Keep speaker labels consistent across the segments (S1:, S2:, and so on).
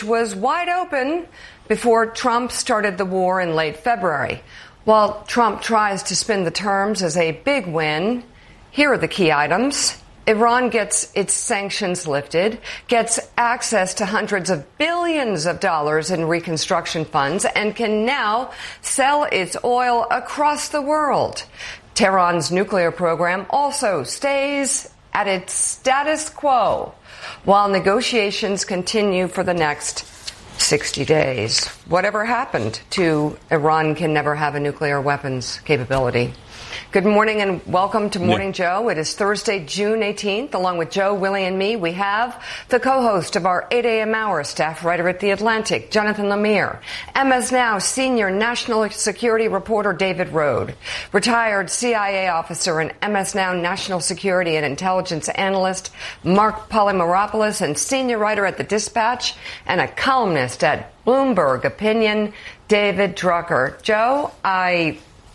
S1: was wide open before Trump started the war in late February. While Trump tries to spin the terms as a big win, here are the key items. Iran gets its sanctions lifted, gets access to hundreds of billions of dollars in reconstruction funds, and can now sell its oil across the world. Tehran's nuclear program also stays at its status quo, while negotiations continue for the next 60 days. Whatever happened to Iran can never have a nuclear weapons capability. Good morning and welcome to Morning Joe. It is Thursday, June 18th. Along with Joe, Willie, and me, we have the co-host of our 8 a.m. hour, staff writer at The Atlantic, Jonathan Lemire, MS Now senior national security reporter David Rode, retired CIA officer and MS Now national security and intelligence analyst Mark Polymeropoulos, and senior writer at The Dispatch and a columnist at Bloomberg Opinion, David Drucker. Joe, I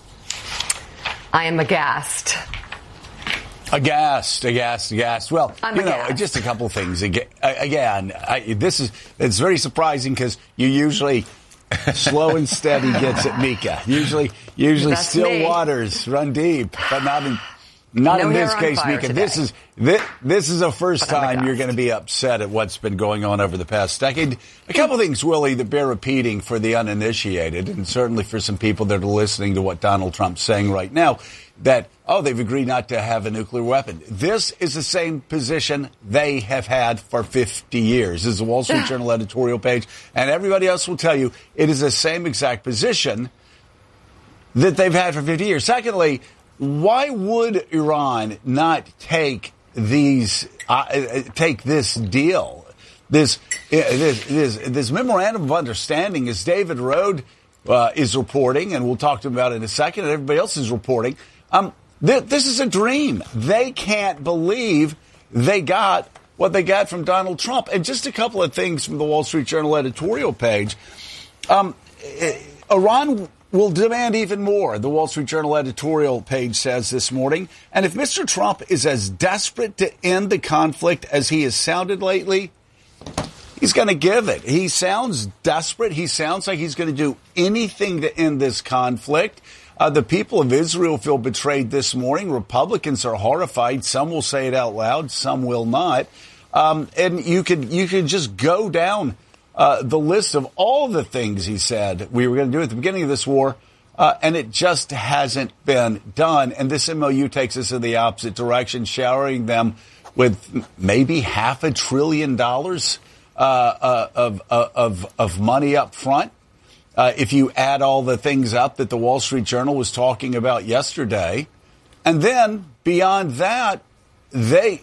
S1: am aghast.
S2: Aghast. Well,
S1: aghast.
S2: Just a couple of things. It's very surprising because you usually slow and steady gets at Mika. Usually still waters run deep, but not in this case, Mika.
S1: Today.
S2: This is the first time you're going to be upset at what's been going on over the past decade. A couple of things, Willie, that bear repeating for the uninitiated, and certainly for some people that are listening to what Donald Trump's saying right now, that, they've agreed not to have a nuclear weapon. This is the same position they have had for 50 years. This is the Wall Street Journal editorial page, and everybody else will tell you it is the same exact position that they've had for 50 years. Secondly, why would Iran not take this deal, this memorandum of understanding, as David Rode is reporting, and we'll talk to him about it in a second, and everybody else is reporting. This is a dream. They can't believe they got what they got from Donald Trump. And just a couple of things from the Wall Street Journal editorial page. Iran will demand even more, the Wall Street Journal editorial page says this morning. And if Mr. Trump is as desperate to end the conflict as he has sounded lately, he's going to give it. He sounds desperate. He sounds like he's going to do anything to end this conflict. The people of Israel feel betrayed this morning. Republicans are horrified. Some will say it out loud. Some will not. And you could just go down the list of all the things he said we were going to do at the beginning of this war, and it just hasn't been done. And this MOU takes us in the opposite direction, showering them with maybe $500 billion of money up front. If you add all the things up that the Wall Street Journal was talking about yesterday, and then beyond that, they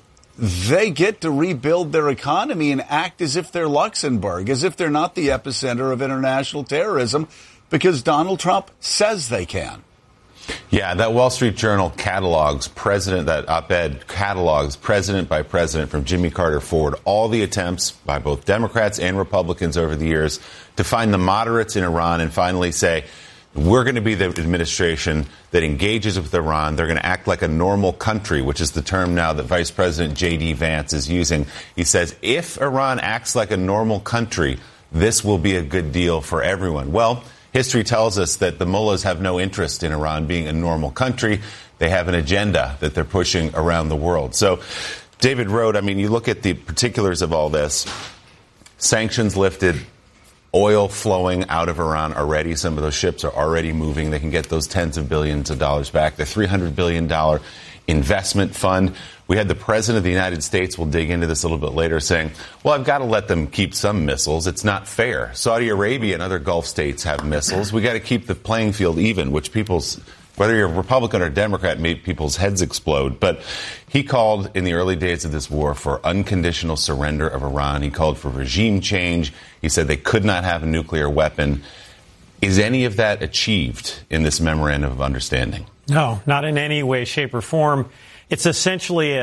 S2: get to rebuild their economy and act as if they're Luxembourg, as if they're not the epicenter of international terrorism, because Donald Trump says they can.
S3: Yeah, that Wall Street Journal catalogs that op-ed catalogs president by president from Jimmy Carter forward all the attempts by both Democrats and Republicans over the years to find the moderates in Iran and finally say, we're going to be the administration that engages with Iran. They're going to act like a normal country, which is the term now that Vice President J.D. Vance is using. He says, if Iran acts like a normal country, this will be a good deal for everyone. Well, history tells us that the mullahs have no interest in Iran being a normal country. They have an agenda that they're pushing around the world. So, David Rode, you look at the particulars of all this. Sanctions lifted, oil flowing out of Iran already. Some of those ships are already moving. They can get those tens of billions of dollars back. The $300 billion investment fund. We had the president of the United States, we'll dig into this a little bit later, saying, well, I've got to let them keep some missiles. It's not fair. Saudi Arabia and other Gulf states have missiles. We got to keep the playing field even, which whether you're a Republican or Democrat, made people's heads explode. But he called in the early days of this war for unconditional surrender of Iran. He called for regime change. He said they could not have a nuclear weapon. Is any of that achieved in this memorandum of understanding?
S4: No, not in any way, shape, or form. It's essentially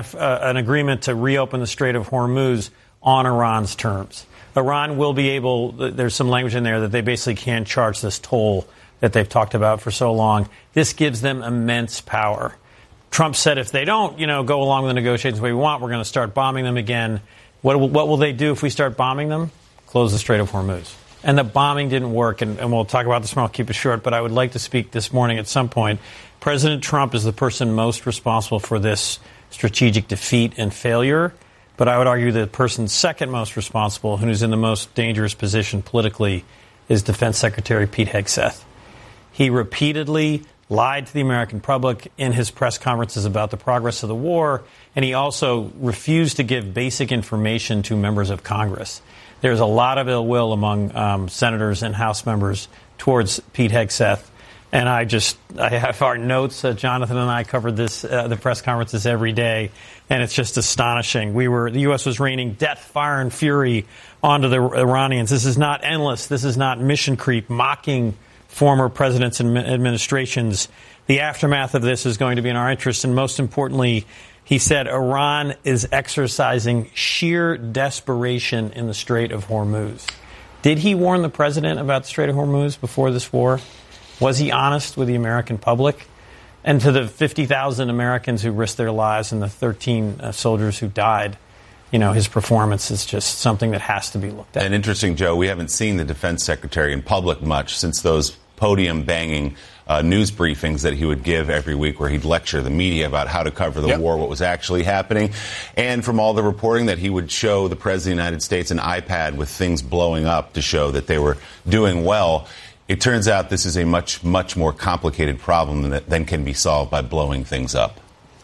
S4: an agreement to reopen the Strait of Hormuz on Iran's terms. Iran will be able, there's some language in there that they basically can't charge this toll that they've talked about for so long. This gives them immense power. Trump said if they don't, go along with the negotiations the way we want, we're going to start bombing them again. What will they do if we start bombing them? close the Strait of Hormuz. And the bombing didn't work, and we'll talk about this more. I'll keep it short, but I would like to speak this morning at some point. President Trump is the person most responsible for this strategic defeat and failure, but I would argue the person second most responsible, who's in the most dangerous position politically, is Defense Secretary Pete Hegseth. He repeatedly lied to the American public in his press conferences about the progress of the war, and he also refused to give basic information to members of Congress. There's a lot of ill will among senators and House members towards Pete Hegseth. And I have our notes. Jonathan and I covered this, the press conferences every day, and it's just astonishing. The U.S. was raining death, fire, and fury onto the Iranians. This is not endless. This is not mission creep, mocking former presidents and administrations. The aftermath of this is going to be in our interest, and most importantly, he said Iran is exercising sheer desperation in the Strait of Hormuz. Did he warn the president about the Strait of Hormuz before this war? Was he honest with the American public? And to the 50,000 Americans who risked their lives and the 13 soldiers who died, his performance is just something that has to be looked at.
S3: And interesting, Joe, we haven't seen the defense secretary in public much since those podium-banging news briefings that he would give every week where he'd lecture the media about how to cover the war, what was actually happening. And from all the reporting that he would show the President of the United States an iPad with things blowing up to show that they were doing well. It turns out this is a much, much more complicated problem than can be solved by blowing things up.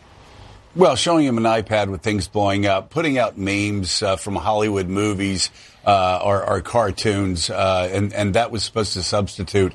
S2: Well, showing him an iPad with things blowing up, putting out memes from Hollywood movies or cartoons, and that was supposed to substitute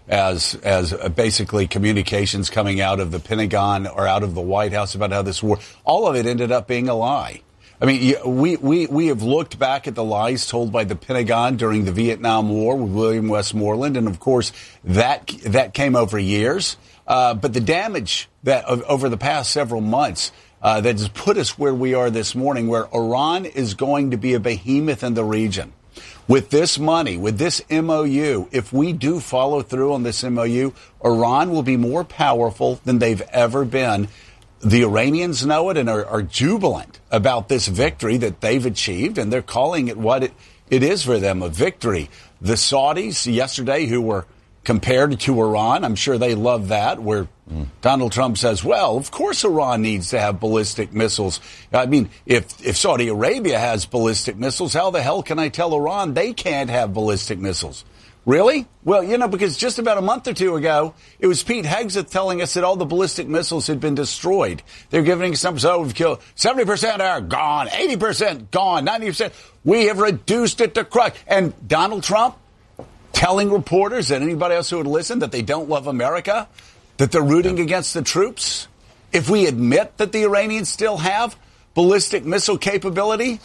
S2: as basically communications coming out of the Pentagon or out of the White House about how this war, all of it ended up being a lie. I mean, we have looked back at the lies told by the Pentagon during the Vietnam War with William Westmoreland, and of course that came over years. But the damage that over the past several months that has put us where we are this morning, where Iran is going to be a behemoth in the region. With this money, with this MOU, if we do follow through on this MOU, Iran will be more powerful than they've ever been. The Iranians know it and are jubilant about this victory that they've achieved, and they're calling it what it is for them, a victory. The Saudis yesterday, who were compared to Iran, I'm sure they love that, where Donald Trump says, well, of course Iran needs to have ballistic missiles. I mean, if Saudi Arabia has ballistic missiles, how the hell can I tell Iran they can't have ballistic missiles? Really? Well, because just about a month or two ago, it was Pete Hegseth telling us that all the ballistic missiles had been destroyed. They're giving us some, we've killed 70% are gone, 80% gone, 90%. We have reduced it to crush. And Donald Trump telling reporters and anybody else who would listen that they don't love America, that they're rooting against the troops. If we admit that the Iranians still have ballistic missile capability,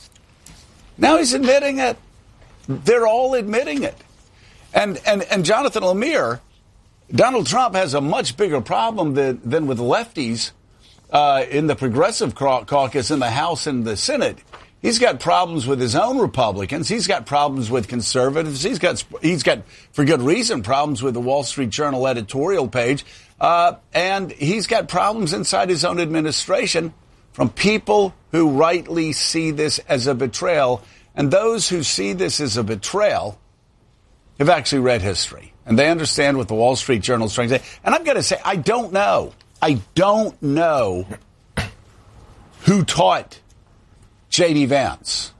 S2: now he's admitting it. They're all admitting it. And Jonathan Lemire, Donald Trump has a much bigger problem than with lefties in the Progressive Caucus in the House and the Senate. He's got problems with his own Republicans. He's got problems with conservatives. He's got, for good reason, problems with the Wall Street Journal editorial page. And he's got problems inside his own administration from people who rightly see this as a betrayal. And those who see this as a betrayal have actually read history, and they understand what the Wall Street Journal is trying to say. And I'm going to say, I don't know who taught J.D. Vance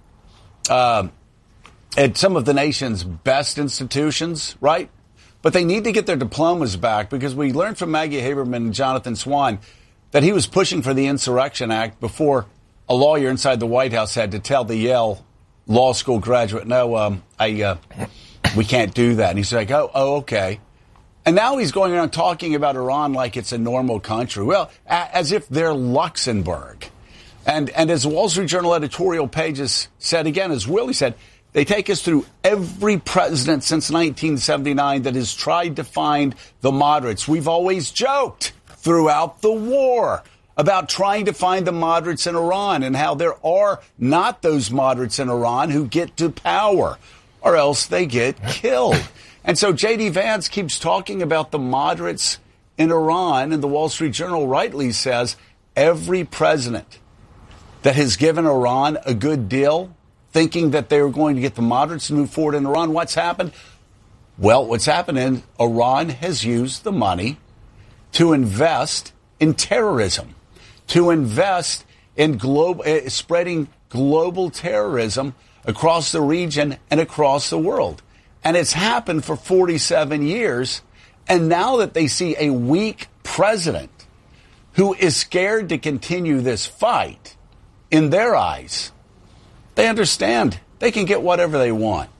S2: at some of the nation's best institutions, right? But they need to get their diplomas back, because we learned from Maggie Haberman and Jonathan Swan that he was pushing for the Insurrection Act before a lawyer inside the White House had to tell the Yale Law School graduate, no, we can't do that. And he's like, oh, okay. And now he's going around talking about Iran like it's a normal country. Well, as if they're Luxembourg. And as the Wall Street Journal editorial pages said again, as Willie said, they take us through every president since 1979 that has tried to find the moderates. We've always joked throughout the war about trying to find the moderates in Iran and how there are not those moderates in Iran who get to power, or else they get killed. And so J.D. Vance keeps talking about the moderates in Iran, and the Wall Street Journal rightly says every president that has given Iran a good deal thinking that they were going to get the moderates to move forward in Iran. What's happened? Well, what's happened is Iran has used the money to invest in terrorism, to invest in spreading global terrorism across the region and across the world. And it's happened for 47 years. And now that they see a weak president who is scared to continue this fight, in their eyes, they understand they can get whatever they want.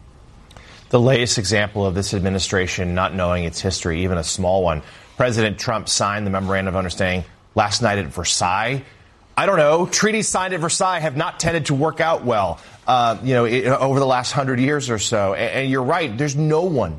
S5: The latest example of this administration not knowing its history, even a small one. President Trump signed the memorandum of understanding last night at Versailles. I don't know. Treaties signed at Versailles have not tended to work out well, over the last 100 years or so. And you're right. There's no one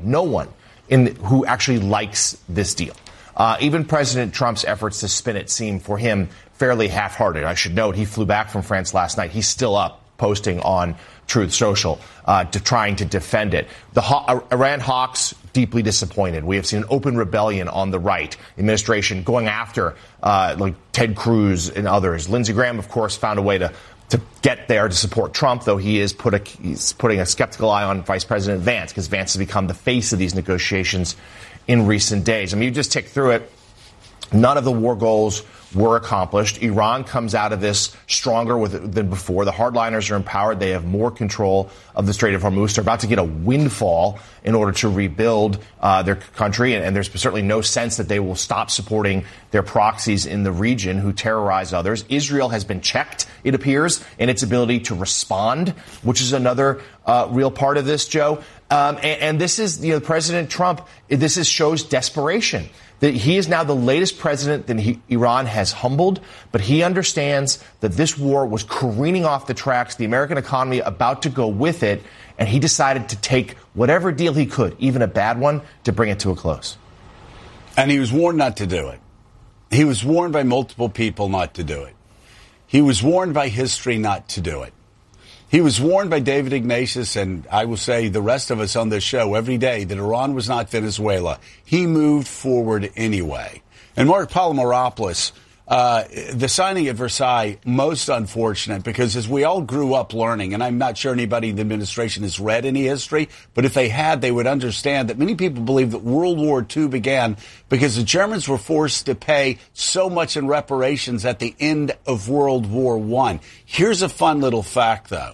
S5: who actually likes this deal. Even President Trump's efforts to spin it seem for him fairly half-hearted. I should note he flew back from France last night. He's still up posting on Truth Social trying to defend it. The Iran hawks deeply disappointed. We have seen an open rebellion on the right. The administration going after like Ted Cruz and others. Lindsey Graham, of course, found a way to get there to support Trump, though he's putting a skeptical eye on Vice President Vance, because Vance has become the face of these negotiations in recent days. I mean, you just tick through it. None of the war goals were accomplished. Iran comes out of this stronger than before. The hardliners are empowered. They have more control of the Strait of Hormuz. They're about to get a windfall in order to rebuild their country. And there's certainly no sense that they will stop supporting their proxies in the region who terrorize others. Israel has been checked, it appears, in its ability to respond, which is another real part of this, Joe. And this is, President Trump, this shows desperation. That he is now the latest president that Iran has humbled, but he understands that this war was careening off the tracks, the American economy about to go with it, and he decided to take whatever deal he could, even a bad one, to bring it to a close.
S2: And he was warned not to do it. He was warned by multiple people not to do it. He was warned by history not to do it. He was warned by David Ignatius, and I will say the rest of us on this show every day, that Iran was not Venezuela. He moved forward anyway. And Mark Palomaropoulos, the signing at Versailles, most unfortunate, because as we all grew up learning, and I'm not sure anybody in the administration has read any history, but if they had, they would understand that many people believe that World War II began because the Germans were forced to pay so much in reparations at the end of World War I. Here's a fun little fact, though.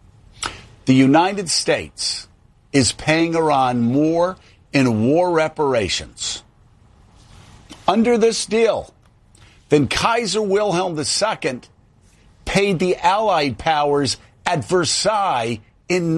S2: The United States is paying Iran more in war reparations under this deal than Kaiser Wilhelm II paid the Allied powers at Versailles in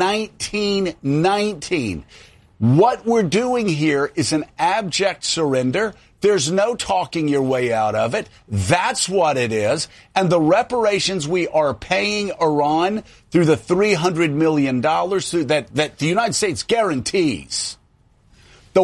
S2: 1919. What we're doing here is an abject surrender. There's no talking your way out of it. That's what it is. And the reparations we are paying Iran through the $300 million that the United States guarantees. The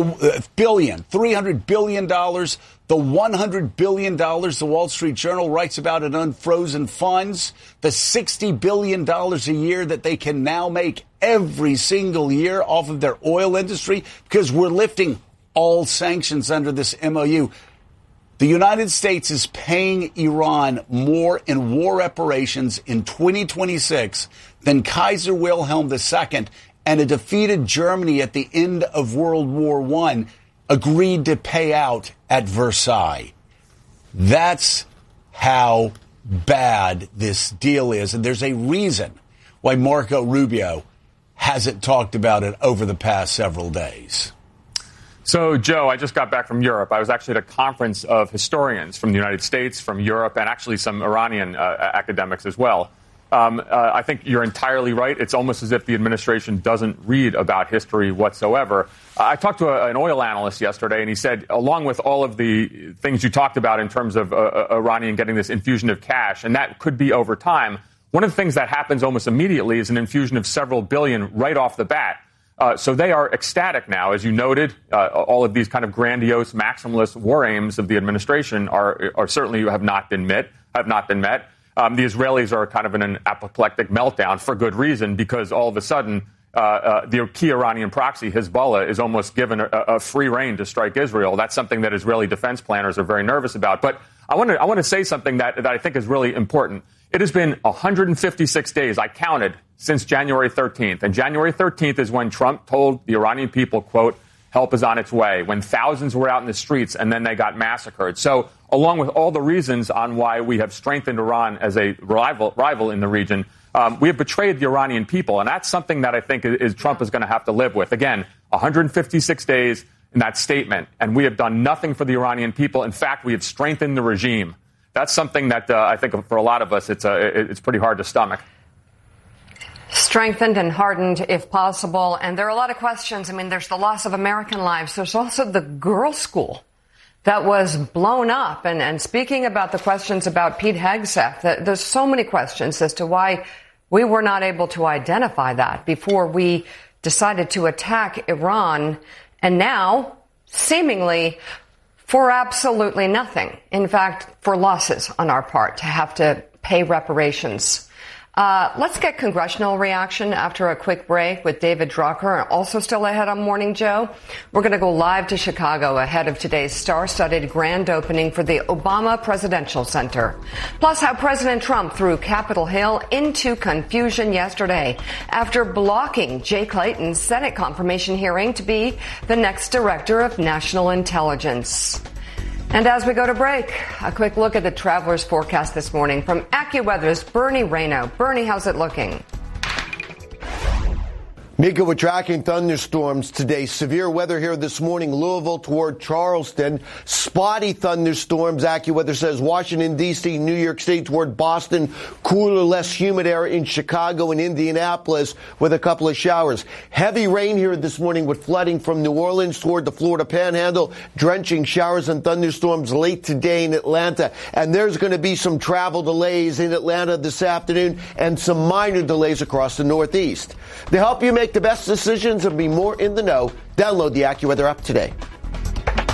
S2: $300 billion, the $100 billion the Wall Street Journal writes about in unfrozen funds, the $60 billion a year that they can now make every single year off of their oil industry, because we're lifting all sanctions under this MOU. The United States is paying Iran more in war reparations in 2026 than Kaiser Wilhelm II and a defeated Germany at the end of World War I agreed to pay out at Versailles. That's how bad this deal is. And there's a reason why Marco Rubio hasn't talked about it over the past several days.
S6: So, Joe, I just got back from Europe. I was actually at a conference of historians from the United States, from Europe, and actually some Iranian academics as well. I think you're entirely right. It's almost as if the administration doesn't read about history whatsoever. I talked to an oil analyst yesterday, and he said, along with all of the things you talked about in terms of Iranian getting this infusion of cash, and that could be over time, one of the things that happens almost immediately is an infusion of several billion right off the bat. So they are ecstatic now, as you noted. All of these kind of grandiose, maximalist war aims of the administration are certainly have not been met. The Israelis are kind of in an apoplectic meltdown for good reason, because all of a sudden the key Iranian proxy, Hezbollah, is almost given a free rein to strike Israel. That's something that Israeli defense planners are very nervous about. But I want to say something that I think is really important. It has been 156 days. I counted since January 13th. And January 13th is when Trump told the Iranian people, quote, help is on its way, when thousands were out in the streets and then they got massacred. So along with all the reasons on why we have strengthened Iran as a rival in the region, we have betrayed the Iranian people. And that's something that I think Trump is going to have to live with. Again, 156 days in that statement, and we have done nothing for the Iranian people. In fact, we have strengthened the regime. That's something that I think for a lot of us, it's pretty hard to stomach.
S1: Strengthened and hardened, if possible. And there are a lot of questions. I mean, there's the loss of American lives. There's also the girls' school that was blown up. And speaking about the questions about Pete Hegseth, there's so many questions as to why we were not able to identify that before we decided to attack Iran. And now, seemingly, for absolutely nothing. In fact, for losses on our part to have to pay reparations. Let's get congressional reaction after a quick break with David Drucker. Also still ahead on Morning Joe, we're going to go live to Chicago ahead of today's star-studded grand opening for the Obama Presidential Center. Plus, how President Trump threw Capitol Hill into confusion yesterday after blocking Jay Clayton's Senate confirmation hearing to be the next director of national intelligence. And as we go to break, a quick look at the traveler's forecast this morning from AccuWeather's Bernie Rayno. Bernie, how's it looking?
S7: Mika, we're tracking thunderstorms today. Severe weather here this morning, Louisville toward Charleston. Spotty thunderstorms, AccuWeather says, Washington, D.C., New York State toward Boston. Cooler, less humid air in Chicago and Indianapolis with a couple of showers. Heavy rain here this morning with flooding from New Orleans toward the Florida Panhandle. Drenching showers and thunderstorms late today in Atlanta. And there's going to be some travel delays in Atlanta this afternoon and some minor delays across the Northeast. To help you make the best decisions and be more in the know, download the AccuWeather app today.